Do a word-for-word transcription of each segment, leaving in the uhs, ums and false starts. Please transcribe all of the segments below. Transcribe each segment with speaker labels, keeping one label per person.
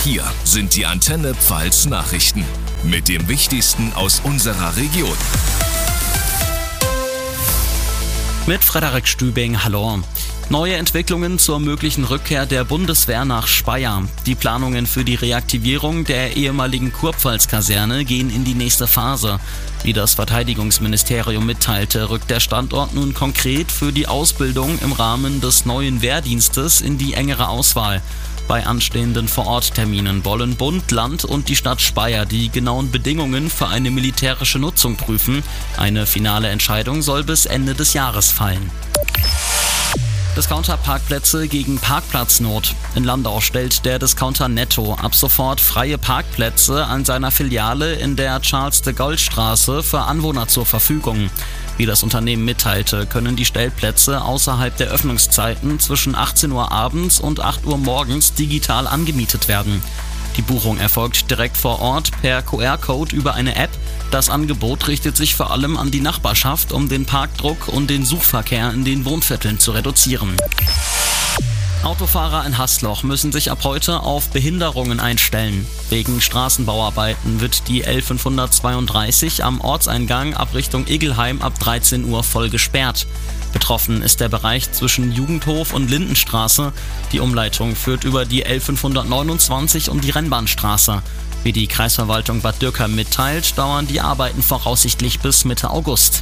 Speaker 1: Hier sind die Antenne Pfalz Nachrichten mit dem Wichtigsten aus unserer Region.
Speaker 2: Mit Frederik Stübing, hallo. Neue Entwicklungen zur möglichen Rückkehr der Bundeswehr nach Speyer. Die Planungen für die Reaktivierung der ehemaligen Kurpfalz-Kaserne gehen in die nächste Phase. Wie das Verteidigungsministerium mitteilte, rückt der Standort nun konkret für die Ausbildung im Rahmen des neuen Wehrdienstes in die engere Auswahl. Bei anstehenden Vorortterminen wollen Bund, Land und die Stadt Speyer die genauen Bedingungen für eine militärische Nutzung prüfen. Eine finale Entscheidung soll bis Ende des Jahres fallen. Discounter-Parkplätze gegen Parkplatznot. In Landau stellt der Discounter Netto ab sofort freie Parkplätze an seiner Filiale in der Charles-de-Gaulle-Straße für Anwohner zur Verfügung. Wie das Unternehmen mitteilte, können die Stellplätze außerhalb der Öffnungszeiten zwischen achtzehn Uhr abends und acht Uhr morgens digital angemietet werden. Die Buchung erfolgt direkt vor Ort per Q R-Code über eine App. Das Angebot richtet sich vor allem an die Nachbarschaft, um den Parkdruck und den Suchverkehr in den Wohnvierteln zu reduzieren. Autofahrer in Haßloch müssen sich ab heute auf Behinderungen einstellen. Wegen Straßenbauarbeiten wird die L fünfhundertzweiunddreißig am Ortseingang ab Richtung Igelheim ab dreizehn Uhr voll gesperrt. Betroffen ist der Bereich zwischen Jugendhof und Lindenstraße. Die Umleitung führt über die L fünfhundertneunundzwanzig und die Rennbahnstraße. Wie die Kreisverwaltung Bad Dürkheim mitteilt, dauern die Arbeiten voraussichtlich bis Mitte August.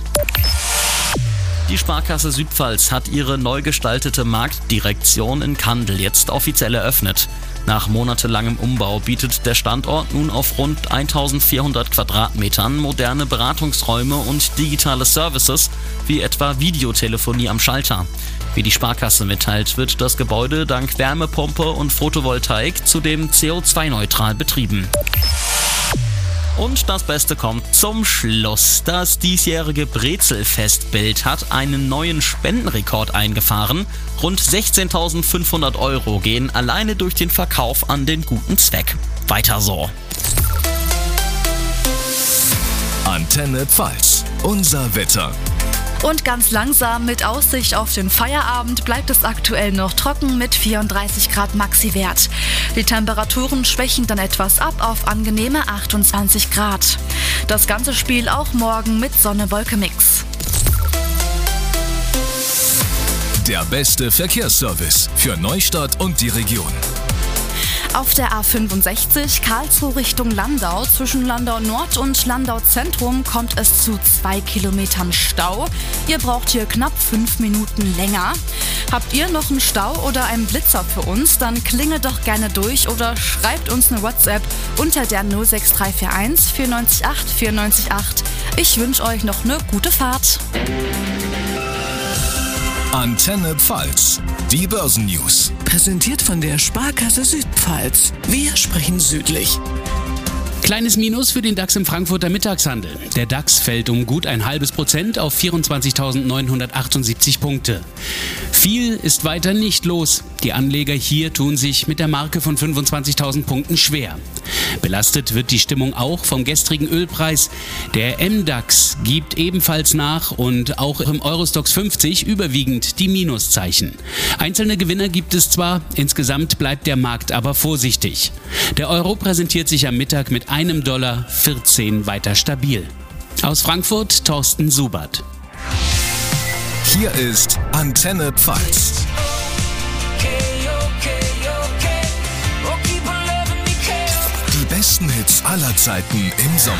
Speaker 2: Die Sparkasse Südpfalz hat ihre neu gestaltete Marktdirektion in Kandel jetzt offiziell eröffnet. Nach monatelangem Umbau bietet der Standort nun auf rund eintausendvierhundert Quadratmetern moderne Beratungsräume und digitale Services, wie etwa Videotelefonie am Schalter. Wie die Sparkasse mitteilt, wird das Gebäude dank Wärmepumpe und Photovoltaik zudem C O zwei neutral betrieben. Und das Beste kommt zum Schluss. Das diesjährige Brezelfestbild hat einen neuen Spendenrekord eingefahren. Rund sechzehntausendfünfhundert Euro gehen alleine durch den Verkauf an den guten Zweck. Weiter so.
Speaker 1: Antenne Pfalz, unser Wetter.
Speaker 3: Und ganz langsam mit Aussicht auf den Feierabend bleibt es aktuell noch trocken mit vierunddreißig Grad Maxiwert. Die Temperaturen schwächen dann etwas ab auf angenehme achtundzwanzig Grad. Das ganze Spiel auch morgen mit Sonne-Wolke-Mix.
Speaker 1: Der beste Verkehrsservice für Neustadt und die Region.
Speaker 3: Auf der A fünfundsechzig Karlsruhe Richtung Landau, zwischen Landau Nord und Landau Zentrum kommt es zu zwei Kilometern Stau. Ihr braucht hier knapp fünf Minuten länger. Habt ihr noch einen Stau oder einen Blitzer für uns? Dann klingelt doch gerne durch oder schreibt uns eine WhatsApp unter der null sechs drei vier eins vier neun acht vier neun acht. Ich wünsche euch noch eine gute Fahrt.
Speaker 1: Antenne Pfalz, die Börsennews.
Speaker 4: Präsentiert von der Sparkasse Südpfalz. Wir sprechen südlich.
Speaker 5: Kleines Minus für den DAX im Frankfurter Mittagshandel. Der DAX fällt um gut ein halbes Prozent auf vierundzwanzigtausendneunhundertachtundsiebzig Punkte. Viel ist weiter nicht los. Die Anleger hier tun sich mit der Marke von fünfundzwanzigtausend Punkten schwer. Belastet wird die Stimmung auch vom gestrigen Ölpreis. Der M DAX gibt ebenfalls nach und auch im Eurostoxx fünfzig überwiegend die Minuszeichen. Einzelne Gewinner gibt es zwar, insgesamt bleibt der Markt aber vorsichtig. Der Euro präsentiert sich am Mittag mit einem Dollar vierzehn weiter stabil. Aus Frankfurt Thorsten Subert.
Speaker 1: Hier ist Antenne Pfalz. Die besten Hits aller Zeiten im Sommer.